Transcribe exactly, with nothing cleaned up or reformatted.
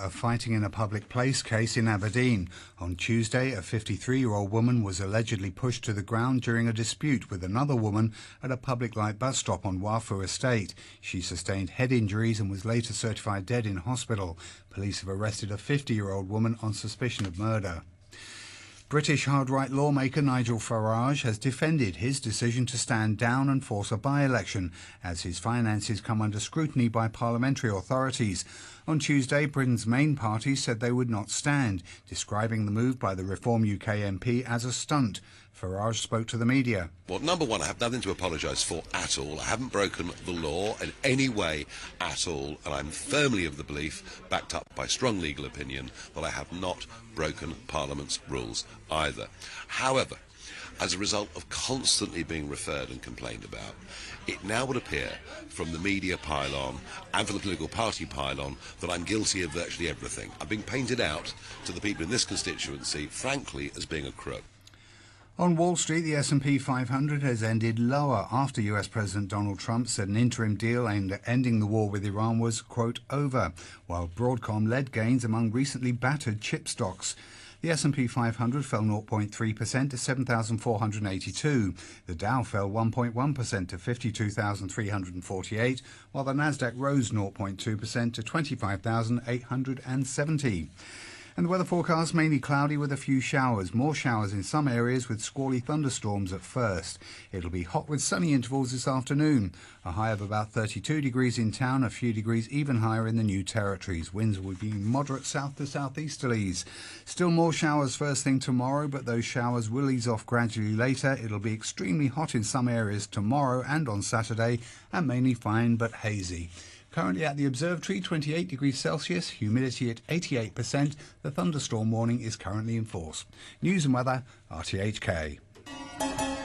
of fighting in a public place case in Aberdeen. On Tuesday, a fifty-three-year-old woman was allegedly pushed to the ground during a dispute with another woman at a public light bus stop on Wafu Estate. She sustained head injuries and was later certified dead in hospital. Police have arrested a fifty-year-old woman on suspicion of murder. British hard-right lawmaker Nigel Farage has defended his decision to stand down and force a by-election as his finances come under scrutiny by parliamentary authorities. On Tuesday, Britain's main party said they would not stand, describing the move by the Reform U K M P as a stunt. Farage spoke to the media. Well, number one, I have nothing to apologise for at all. I haven't broken the law in any way at all, and I'm firmly of the belief, backed up by strong legal opinion, that I have not broken Parliament's rules either. However, as a result of constantly being referred and complained about, it now would appear from the media pylon and from the political party pylon that I'm guilty of virtually everything. I'm being painted out to the people in this constituency, frankly, as being a crook. On Wall Street, the S and P five hundred has ended lower after U S President Donald Trump said an interim deal aimed at ending the war with Iran was, quote, over, while Broadcom led gains among recently battered chip stocks. The S and P five hundred fell zero point three percent to seven thousand four hundred eighty-two. The Dow fell one point one percent to fifty-two thousand three hundred forty-eight, while the Nasdaq rose zero point two percent to twenty-five thousand eight hundred seventy. And the weather forecast, mainly cloudy with a few showers. More showers in some areas with squally thunderstorms at first. It'll be hot with sunny intervals this afternoon. A high of about thirty-two degrees in town, a few degrees even higher in the New Territories. Winds will be moderate south to southeasterlies. Still more showers first thing tomorrow, but those showers will ease off gradually later. It'll be extremely hot in some areas tomorrow and on Saturday, and mainly fine but hazy. Currently at the observatory, twenty-eight degrees Celsius, humidity at eighty-eight percent. The thunderstorm warning is currently in force. News and weather, R T H K.